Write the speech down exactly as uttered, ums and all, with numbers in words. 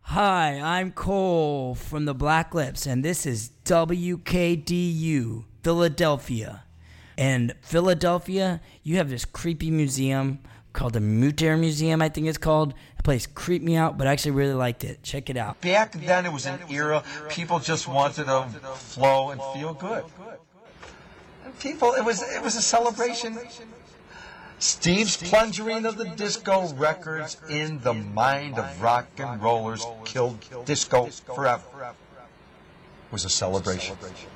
Hi, I'm Cole from the Black Lips, and this is W K D U, Philadelphia. And Philadelphia, you have this creepy museum called the Mutter Museum, I think it's called. The place creeped me out, but I actually really liked it. Check it out. Back then, it was an era people just wanted to flow and feel good. And people, it was it was a celebration. Steve's plungering of the disco records in the mind of rock and rollers killed disco forever. It was a celebration.